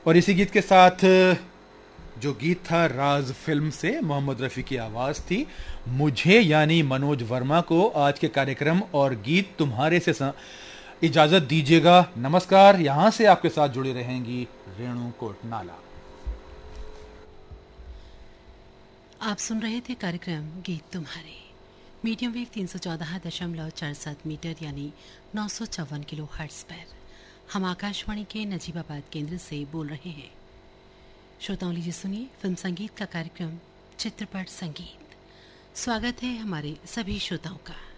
और इसी गीत के साथ जो गीत था राज फिल्म से, मोहम्मद रफ़ी की आवाज़ थी। मुझे यानी मनोज वर्मा को आज के कार्यक्रम और गीत तुम्हारे से इजाज़त दीजिएगा। नमस्कार। यहाँ से आपके साथ जुड़ी रहेंगी रेणु कोटनाला। आप सुन रहे थे कार्यक्रम गीत तुम्हारे, मीडियम वेव 314.47 मीटर यानी 954 किलो हर्ट्ज पर। हम आकाशवाणी के नजीबाबाद केंद्र से बोल रहे हैं। श्रोताओं, लीजिए सुनिए फिल्म संगीत का कार्यक्रम चित्रपट संगीत। स्वागत है हमारे सभी श्रोताओं का।